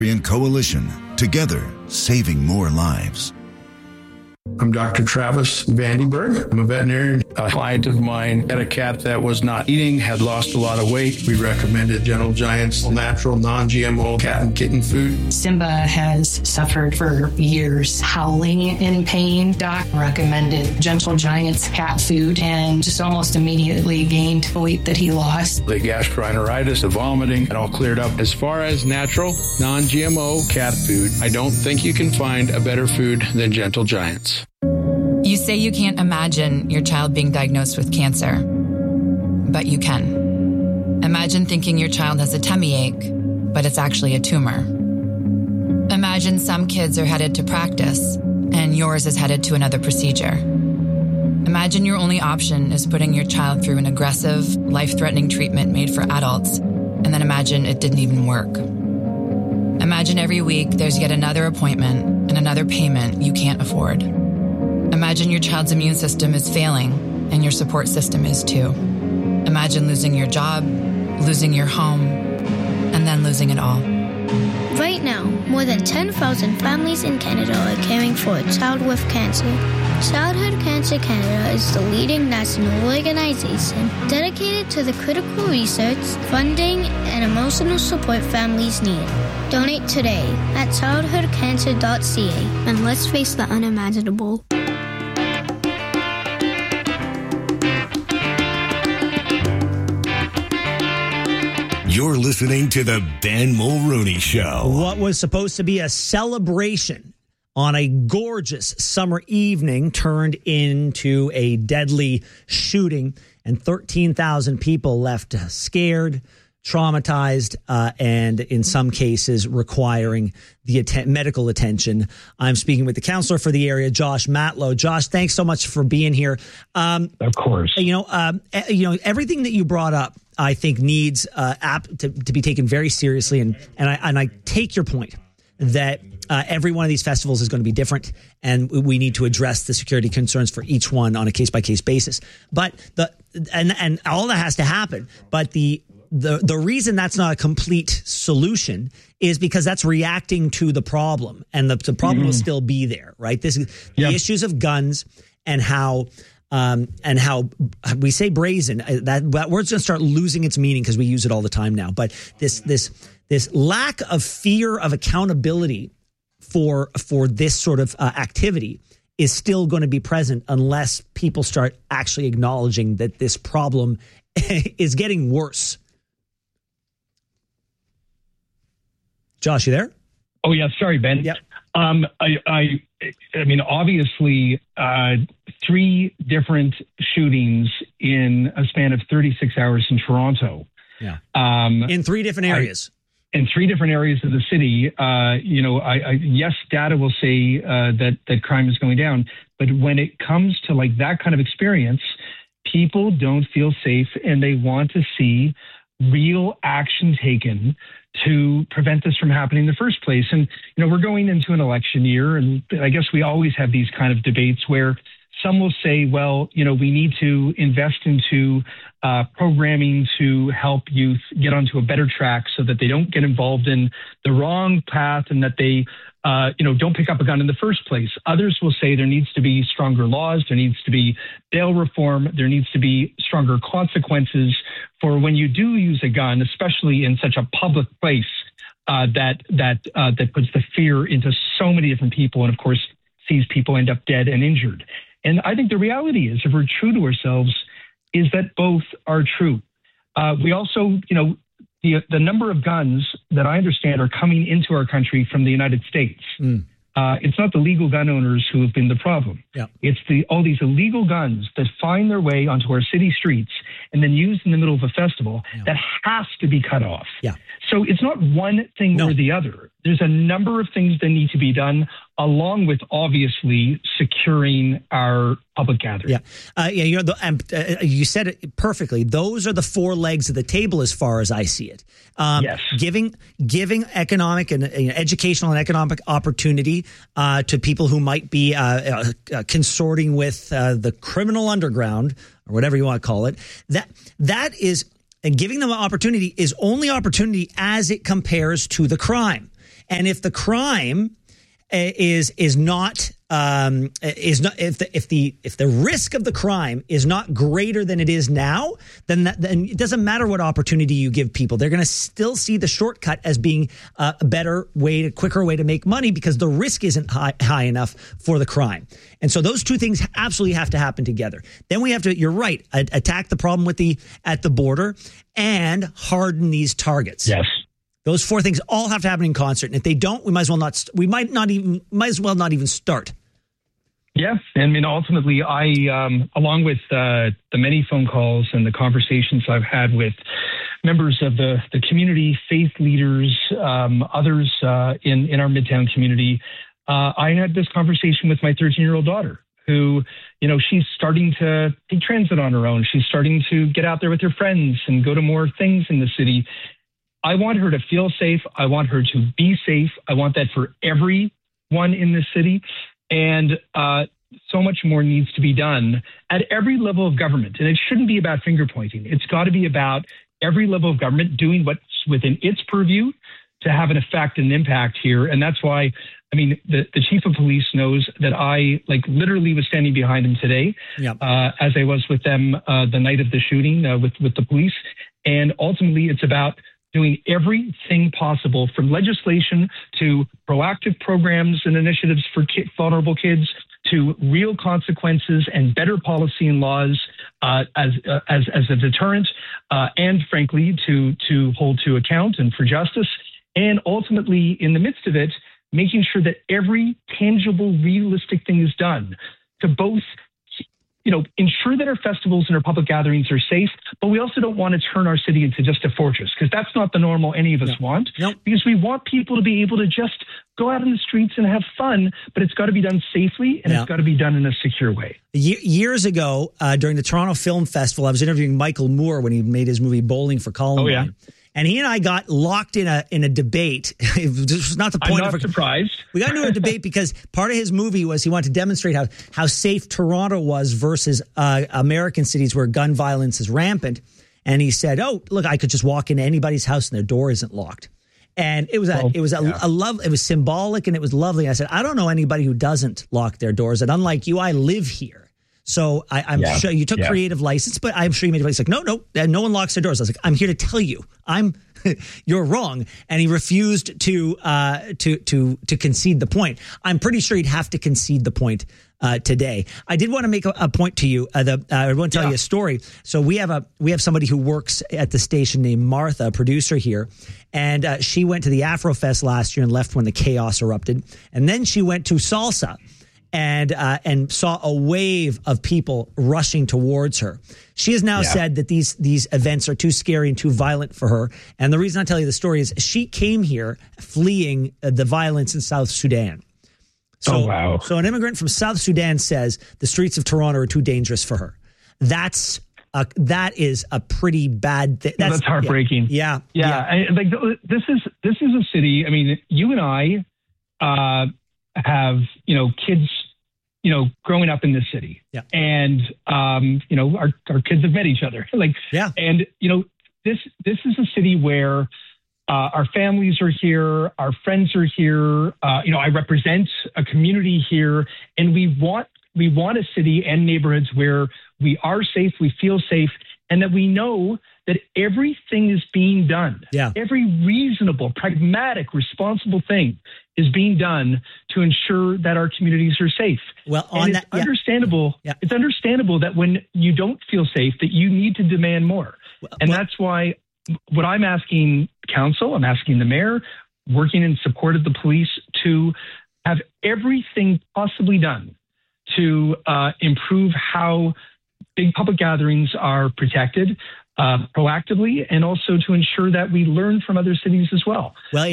Coalition, together saving more lives. I'm Dr. Travis Vandenberg. I'm a veterinarian. A client of mine had a cat that was not eating, had lost a lot of weight. We recommended Gentle Giant's natural, non-GMO cat and kitten food. Simba has suffered for years, howling in pain. Doc recommended Gentle Giant's cat food and just almost immediately gained weight that he lost. The gastroenteritis, the vomiting, it all cleared up. As far as natural, non-GMO cat food, I don't think you can find a better food than Gentle Giant's. You say you can't imagine your child being diagnosed with cancer, but you can. Imagine thinking your child has a tummy ache, but it's actually a tumor. Imagine some kids are headed to practice, and yours is headed to another procedure. Imagine your only option is putting your child through an aggressive, life-threatening treatment made for adults, and then imagine it didn't even work. Imagine every week there's yet another appointment and another payment you can't afford. Imagine your child's immune system is failing and your support system is too. Imagine losing your job, losing your home, and then losing it all. Right now, more than 10,000 families in Canada are caring for a child with cancer. Childhood Cancer Canada is the leading national organization dedicated to the critical research, funding, and emotional support families need. Donate today at childhoodcancer.ca and let's face the unimaginable. You're listening to the Ben Mulrooney Show. What was supposed to be a celebration on a gorgeous summer evening turned into a deadly shooting, and 13,000 people left scared, traumatized, and in some cases requiring the medical attention. I'm speaking with the counselor for the area, Josh Matlow. Josh, thanks so much for being here. Of course. Everything that you brought up, I think, needs to be taken very seriously, and I take your point that every one of these festivals is going to be different, and we need to address the security concerns for each one on a case-by-case basis. But and all that has to happen. But the reason that's not a complete solution is because that's reacting to the problem, and the problem will still be there, right? This is the issues of guns and how we say brazen. That word's going to start losing its meaning because we use it all the time now. But this lack of fear of accountability for this sort of activity is still going to be present unless people start actually acknowledging that this problem is getting worse. Josh, you there? Oh, yeah. Sorry, Ben. Yep. I mean, obviously, 3 different shootings in a span of 36 hours in Toronto. Yeah. In 3 different areas. In 3 different areas of the city. Yes, data will say that crime is going down. But when it comes to like that kind of experience, people don't feel safe and they want to see real action taken to prevent this from happening in the first place. And, we're going into an election year, and I guess we always have these kind of debates where some will say, well, we need to invest into programming to help youth get onto a better track so that they don't get involved in the wrong path and that they, don't pick up a gun in the first place. Others will say there needs to be stronger laws. There needs to be bail reform. There needs to be stronger consequences for when you do use a gun, especially in such a public place that puts the fear into so many different people and, of course, sees people end up dead and injured. And I think the reality is, if we're true to ourselves, is that both are true. We also, the number of guns that I understand are coming into our country from the United States. It's not the legal gun owners who have been the problem. Yeah. It's all these illegal guns that find their way onto our city streets and then used in the middle of a festival that has to be cut off. Yeah. So it's not one thing or the other. There's a number of things that need to be done, along with obviously securing our public gatherings. You said it perfectly. Those are the 4 legs of the table as far as I see it. Yes. Giving economic and educational and economic opportunity to people who might be consorting with the criminal underground or whatever you want to call it. That is, and giving them an opportunity is only opportunity as it compares to the crime. And if the crime is not if the risk of the crime is not greater than it is now, then it doesn't matter what opportunity you give people. They're going to still see the shortcut as being a better way, quicker way to make money because the risk isn't high enough for the crime. And so those two things absolutely have to happen together. Then we have to, you're right, attack the problem at the border and harden these targets. Yes. Those four things all have to happen in concert. And if they don't, we might as well not even start. Yeah. I mean, ultimately, I, along with the many phone calls and the conversations I've had with members of the community, faith leaders, others in our Midtown community, I had this conversation with my 13-year-old daughter who, she's starting to take transit on her own. She's starting to get out there with her friends and go to more things in the city. I want her to feel safe. I want her to be safe. I want that for everyone in the city. And so much more needs to be done at every level of government. And it shouldn't be about finger pointing. It's got to be about every level of government doing what's within its purview to have an effect and impact here. And that's why, I mean, the chief of police knows that I literally was standing behind him today, as I was with them the night of the shooting with the police. And ultimately, it's about doing everything possible from legislation to proactive programs and initiatives for vulnerable kids to real consequences and better policy and laws as a deterrent and frankly to hold to account and for justice. And ultimately, in the midst of it, making sure that every tangible, realistic thing is done to both ensure that our festivals and our public gatherings are safe, but we also don't want to turn our city into just a fortress because that's not the normal any of us want. Because we want people to be able to just go out in the streets and have fun, but it's got to be done safely and it's got to be done in a secure way. Years ago, during the Toronto Film Festival, I was interviewing Michael Moore when he made his movie Bowling for Columbine. Oh, yeah. And he and I got locked in a debate. This was not the point. I'm not surprised. We got into a debate because part of his movie was he wanted to demonstrate how safe Toronto was versus American cities where gun violence is rampant. And he said, "Oh, look, I could just walk into anybody's house and their door isn't locked." And it was symbolic and it was lovely. I said, "I don't know anybody who doesn't lock their doors. And unlike you, I live here. So I'm sure you took creative license, but I'm sure you made it. He's like, no one locks their doors. I was like, I'm here to tell you, you're wrong. And he refused to concede the point. I'm pretty sure he'd have to concede the point today. I did want to make a point to you. I want to tell you a story. So we have somebody who works at the station named Martha, a producer here, and she went to the Afrofest last year and left when the chaos erupted, and then she went to Salsa. And saw a wave of people rushing towards her. She has now said that these events are too scary and too violent for her. And the reason I tell you the story is she came here fleeing the violence in South Sudan. So an immigrant from South Sudan says the streets of Toronto are too dangerous for her. That is a pretty bad thing. That's heartbreaking. Yeah. This is a city. I mean, you and I have kids growing up in this city, and our kids have met each other, and this is a city where our families are here, our friends are here. I represent a community here, and we want a city and neighborhoods where we are safe, we feel safe, and that we know that everything is being done. Every reasonable, pragmatic, responsible thing is being done to ensure that our communities are safe. Well, understandable. It's understandable that when you don't feel safe, that you need to demand more. That's why what I'm asking council, I'm asking the mayor, working in support of the police, to have everything possibly done to improve how big public gatherings are protected proactively, and also to ensure that we learn from other cities as well. Well,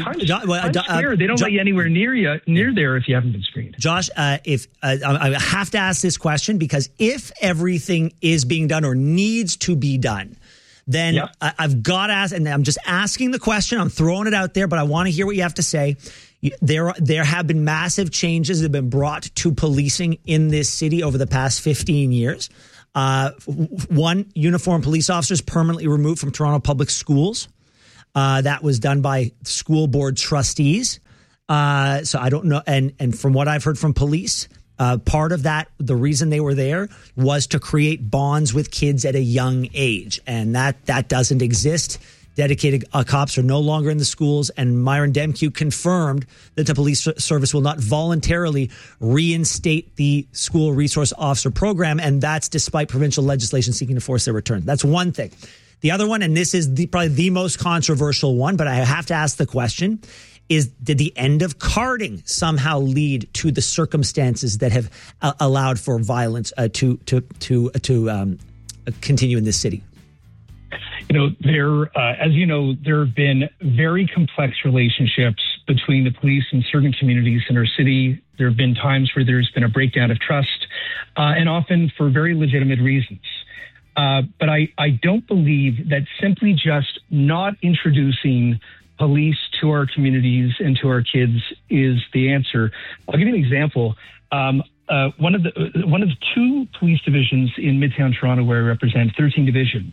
they don't let you anywhere near there if you haven't been screened. Josh, if I have to ask this question, because if everything is being done or needs to be done, then I've got to ask, and I'm just asking the question. I'm throwing it out there, but I want to hear what you have to say. There have been massive changes that have been brought to policing in this city over the past 15 years. One, uniformed police officers permanently removed from Toronto public schools. That was done by school board trustees. So I don't know. And from what I've heard from police, part of that, the reason they were there was to create bonds with kids at a young age. And that doesn't exist. Dedicated cops are no longer in the schools, and Myron Demke confirmed that the police service will not voluntarily reinstate the school resource officer program, and that's despite provincial legislation seeking to force their return. That's one thing. The other one, and this is probably the most controversial one, but I have to ask the question, is did the end of carding somehow lead to the circumstances that have allowed for violence to continue in this city? As you know, there have been very complex relationships between the police and certain communities in our city. There have been times where there's been a breakdown of trust, and often for very legitimate reasons. But I don't believe that simply just not introducing police to our communities and to our kids is the answer. I'll give you an example. One of the two police divisions in Midtown Toronto where I represent, 13 Division,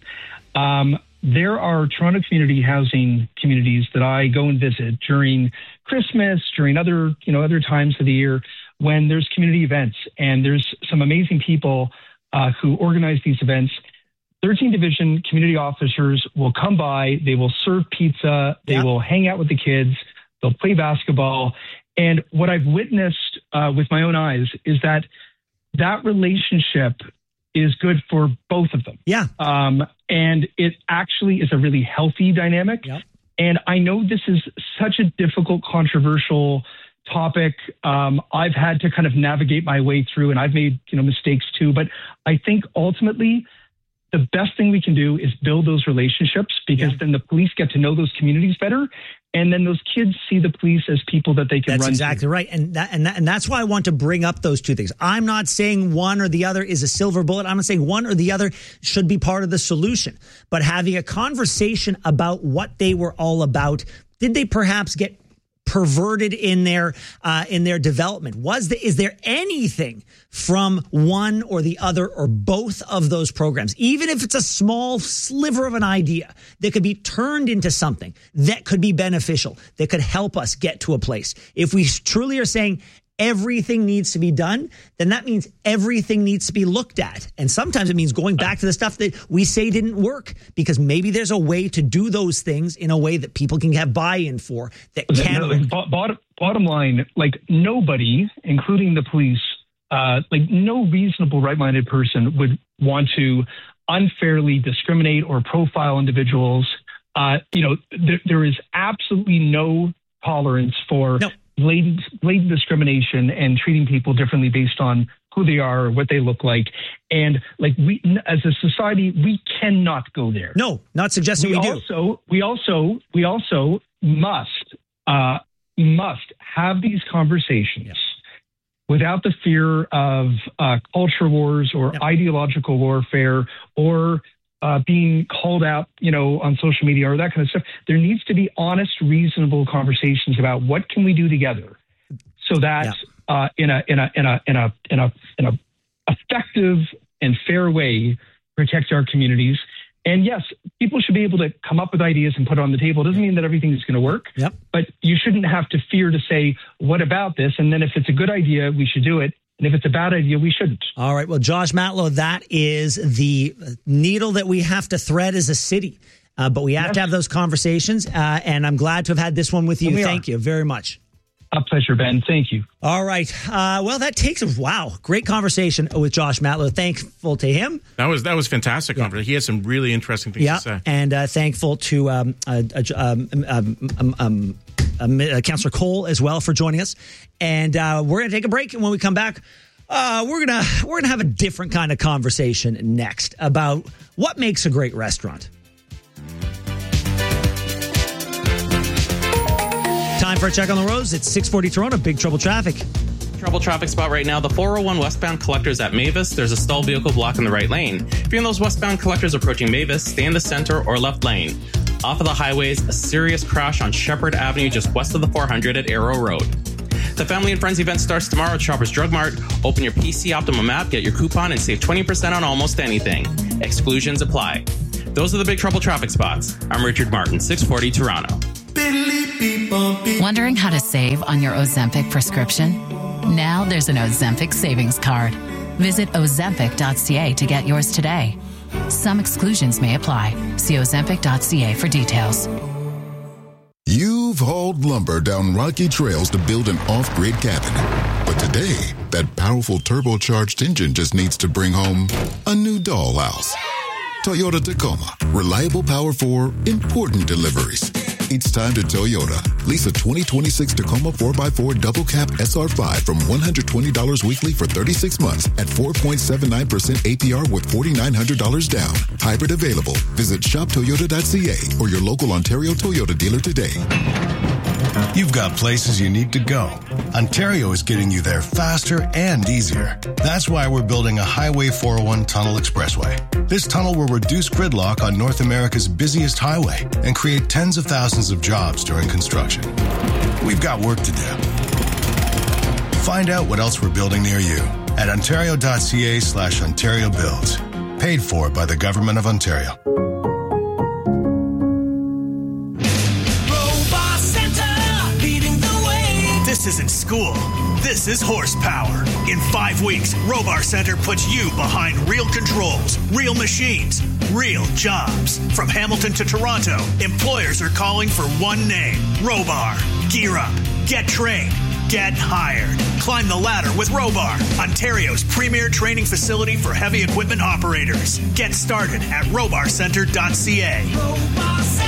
there are Toronto community housing communities that I go and visit during Christmas, during other times of the year when there's community events, and there's some amazing people who organize these events. 13 Division community officers will come by, they will serve pizza, they will hang out with the kids, they'll play basketball. And what I've witnessed with my own eyes is that relationship is good for both of them. Yeah. And it actually is a really healthy dynamic. Yep. And I know this is such a difficult, controversial topic. I've had to kind of navigate my way through, and I've made mistakes too. But I think ultimately the best thing we can do is build those relationships, because then the police get to know those communities better. And then those kids see the police as people that they can run to. That's exactly right. And that's why I want to bring up those two things. I'm not saying one or the other is a silver bullet. I'm not saying one or the other should be part of the solution. But having a conversation about what they were all about, did they perhaps get perverted in their development? Is there anything from one or the other or both of those programs, even if it's a small sliver of an idea that could be turned into something that could be beneficial, that could help us get to a place? If we truly are saying everything needs to be done, then that means everything needs to be looked at. And sometimes it means going back to the stuff that we say didn't work, because maybe there's a way to do those things in a way that people can have buy-in for that can. Bottom line, like nobody, including the police, no reasonable right-minded person would want to unfairly discriminate or profile individuals. There is absolutely no tolerance for blatant discrimination and treating people differently based on who they are or what they look like. And we, as a society, we cannot go there. No, not suggesting we do. We also must have these conversations without the fear of culture wars or ideological warfare or being called out, on social media or that kind of stuff. There needs to be honest, reasonable conversations about what can we do together, so that in a effective and fair way protect our communities. And yes, people should be able to come up with ideas and put it on the table. It doesn't mean that everything is going to work, but you shouldn't have to fear to say, what about this? And then if it's a good idea, we should do it. And if it's a bad idea, we shouldn't. All right. Well, Josh Matlow, that is the needle that we have to thread as a city. But we have to have those conversations. And I'm glad to have had this one with you. Thank you very much. A pleasure, Ben. Thank you. All right. Well, that takes great conversation with Josh Matlow. Thankful to him. That was fantastic. Yeah. He has some really interesting things to say. And thankful to Councillor Cole as well for joining us. And we're going to take a break. And when we come back, we're gonna have a different kind of conversation next about what makes a great restaurant. Time for a check on the roads. It's 640 Toronto. Big trouble traffic. Trouble traffic spot right now. The 401 westbound collectors at Mavis. There's a stalled vehicle blocking the right lane. If you're in those westbound collectors approaching Mavis, stay in the center or left lane. Off of the highways, a serious crash on Shepherd Avenue just west of the 400 at Arrow Road. The Family and Friends event starts tomorrow at Shoppers Drug Mart. Open your PC Optimum app, get your coupon, and save 20% on almost anything. Exclusions apply. Those are the Big Trouble traffic spots. I'm Richard Martin, 640 Toronto. Wondering how to save on your Ozempic prescription? Now there's an Ozempic savings card. Visit Ozempic.ca to get yours today. Some exclusions may apply. See Ozempic.ca for details. You've hauled lumber down rocky trails to build an off-grid cabin. But today, that powerful turbocharged engine just needs to bring home a new dollhouse. Toyota Tacoma. Reliable power for important deliveries. It's time to Toyota. Lease a 2026 Tacoma 4x4 double cab SR5 from $120 weekly for 36 months at 4.79% APR with $4,900 down. Hybrid available. Visit shoptoyota.ca or your local Ontario Toyota dealer today. You've got places you need to go. Ontario is getting you there faster and easier. That's why we're building a Highway 401 Tunnel Expressway. This tunnel will reduce gridlock on North America's busiest highway and create tens of thousands of jobs during construction. We've got work to do. Find out what else we're building near you at ontario.ca/Ontario Builds. Paid for by the Government of Ontario. This isn't school. This is horsepower. In 5 weeks, Robar Center puts you behind real controls, real machines, real jobs. From Hamilton to Toronto, employers are calling for one name, Robar. Gear up, get trained, get hired. Climb the ladder with Robar, Ontario's premier training facility for heavy equipment operators. Get started at robarcenter.ca. Robar Center!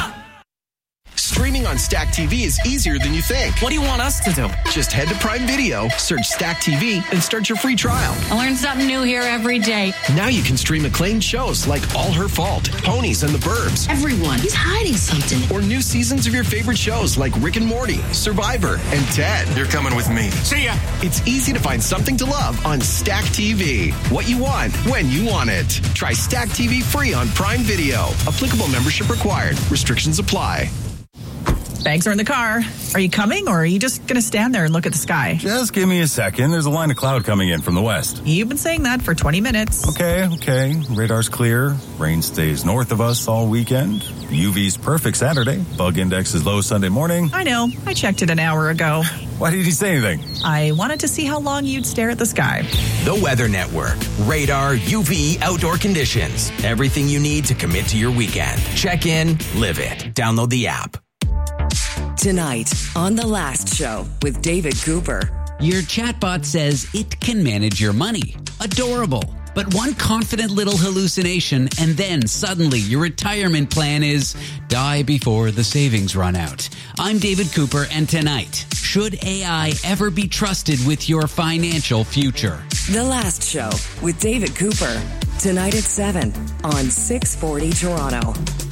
Streaming on Stack TV is easier than you think. What do you want us to do? Just head to Prime Video, search Stack TV, and start your free trial. I learn something new here every day. Now you can stream acclaimed shows like All Her Fault, Ponies and the Burbs. Everyone is hiding something. Or new seasons of your favorite shows like Rick and Morty, Survivor, and Ted. You're coming with me. See ya. It's easy to find something to love on Stack TV. What you want, when you want it. Try Stack TV free on Prime Video. Applicable membership required. Restrictions apply. Bags are in the car. Are you coming, or are you just going to stand there and look at the sky? Just give me a second. There's a line of cloud coming in from the west. You've been saying that for 20 minutes. Okay. Radar's clear. Rain stays north of us all weekend. UV's perfect Saturday. Bug index is low Sunday morning. I know. I checked it an hour ago. Why did you say anything? I wanted to see how long you'd stare at the sky. The Weather Network. Radar, UV, outdoor conditions. Everything you need to commit to your weekend. Check in, live it. Download the app. Tonight on The Last Show with David Cooper. Your chatbot says it can manage your money. Adorable. But one confident little hallucination, and then suddenly your retirement plan is die before the savings run out. I'm David Cooper, and tonight, should AI ever be trusted with your financial future? The Last Show with David Cooper. Tonight at 7 on 640 Toronto.